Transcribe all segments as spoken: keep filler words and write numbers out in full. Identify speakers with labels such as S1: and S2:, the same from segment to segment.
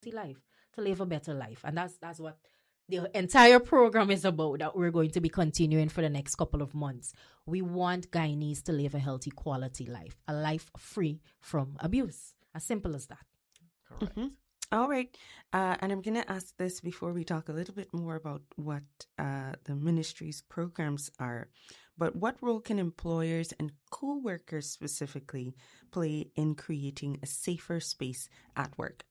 S1: quality life, to live a better life. And that's that's what the entire program is about, that we're going to be continuing for the next couple of months. We want Guyanese to live a healthy quality life, a life free from abuse. As simple as that.
S2: Correct.
S3: Mm-hmm. All right. Uh, and I'm going to ask this before we talk a little bit more about what uh, the ministry's programs are. But what role can employers and co-workers specifically play in creating a safer space at work?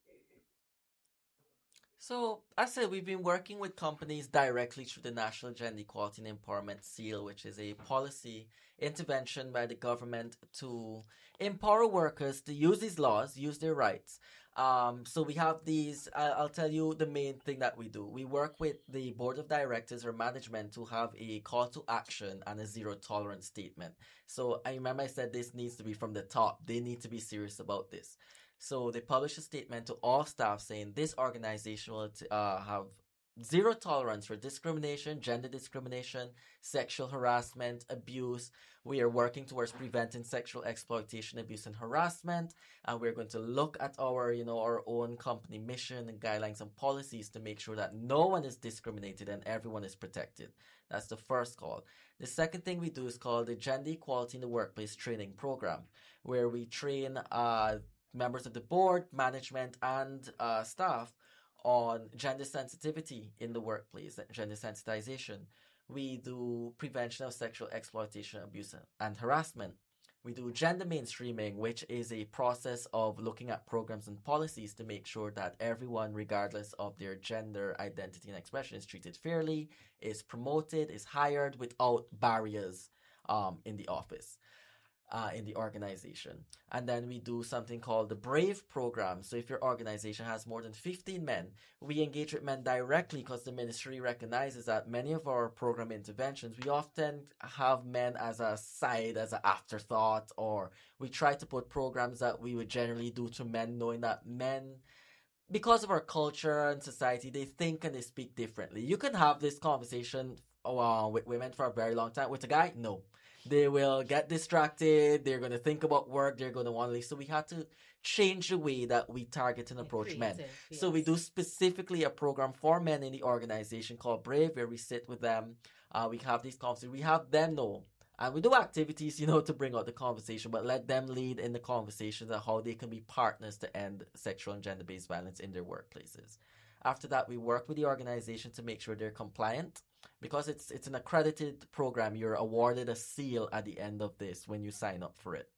S2: So, as I said, we've been working with companies directly through the National Gender Equality and Empowerment Seal, which is a policy intervention by the government to empower workers to use these laws, use their rights. Um, so we have these, I'll, I'll tell you the main thing that we do. We work with the board of directors or management to have a call to action and a zero tolerance statement. So I remember I said this needs to be from the top. They need to be serious about this. So they publish a statement to all staff saying this organization will uh, have zero tolerance for discrimination, gender discrimination, sexual harassment, abuse. We are working towards preventing sexual exploitation, abuse, and harassment. And we're going to look at our, you know, our own company mission and guidelines and policies to make sure that no one is discriminated and everyone is protected. That's the first call. The second thing we do is called the Gender Equality in the Workplace Training Program, where we train uh, members of the board, management, and uh, staff on gender sensitivity in the workplace, gender sensitization. We do prevention of sexual exploitation, abuse, and harassment. We do gender mainstreaming, which is a process of looking at programs and policies to make sure that everyone, regardless of their gender identity and expression, is treated fairly, is promoted, is hired without barriers um, in the office. Uh, in the organization. And then we do something called the BRAVE program. So if your organization has more than fifteen men, we engage with men directly because the ministry recognizes that many of our program interventions, we often have men as a side, as an afterthought, or we try to put programs that we would generally do to men, knowing that men, because of our culture and society, they think and they speak differently. You can have this conversation uh, with women for a very long time. With a guy, no. They will get distracted. They're going to think about work. They're going to want to leave. So we had to change the way that we target and approach men. Yes. So we do specifically a program for men in the organization called BRAVE, where we sit with them. Uh, we have these conversations. We have them know. And we do activities, you know, to bring out the conversation, but let them lead in the conversations on how they can be partners to end sexual and gender-based violence in their workplaces. After that, we work with the organization to make sure they're compliant. Because it's it's an accredited program, you're awarded a seal at the end of this when you sign up for it.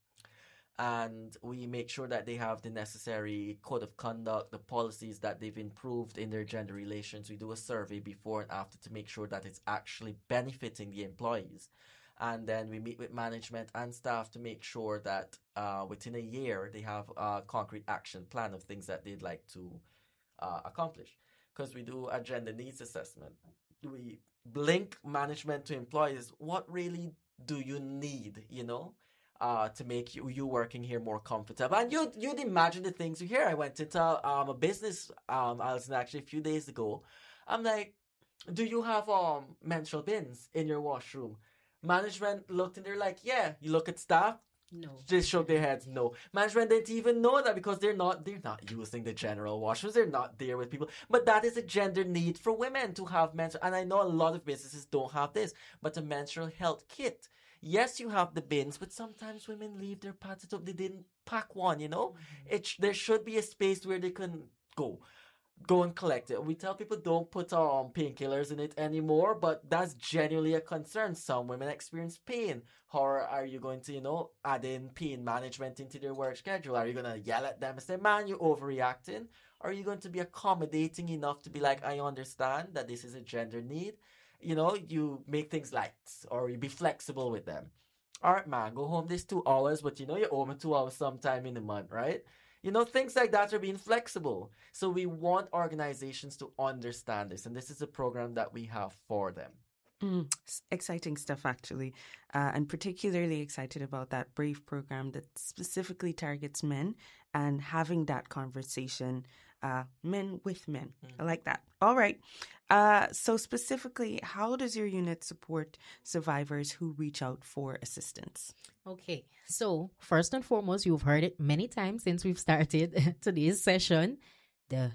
S2: And we make sure that they have the necessary code of conduct, the policies that they've improved in their gender relations. We do a survey before and after to make sure that it's actually benefiting the employees. And then we meet with management and staff to make sure that uh, within a year they have a concrete action plan of things that they'd like to uh, accomplish. Because we do a gender needs assessment. We link management to employees. What really do you need, you know, uh, to make you, you working here more comfortable? And you'd, you'd imagine the things you hear. I went into um, a business, um, I was actually a few days ago. I'm like, do you have um menstrual bins in your washroom? Management looked and they're like, yeah. You look at staff,
S1: no.
S2: Just shook their heads, no. Management didn't even know that because they're not they're not using the general washrooms. They're not there with people. But that is a gender need for women to have menstrual. And I know a lot of businesses don't have this, but a menstrual health kit. Yes, you have the bins, but sometimes women leave their pads up. They didn't pack one, you know? Mm-hmm. It sh- there should be a space where they can go. Go and collect it. We tell people don't put um painkillers in it anymore, but that's genuinely a concern. Some women experience pain. How are you going to, you know, add in pain management into their work schedule? Are you going to yell at them and say, man, you're overreacting? Or are you going to be accommodating enough to be like, I understand that this is a gender need? You know, you make things light or you be flexible with them. All right, man, go home this two hours, but you know you owe me two hours sometime in the month, right? You know, things like that are being flexible. So we want organizations to understand this. And this is a program that we have for them.
S3: Mm, exciting stuff, actually. Uh, and particularly excited about that BRAVE program that specifically targets men and having that conversation, uh, men with men. Mm. I like that. All right. Uh, so specifically, how does your unit support survivors who reach out for assistance?
S1: Okay, so first and foremost, you've heard it many times since we've started today's session. The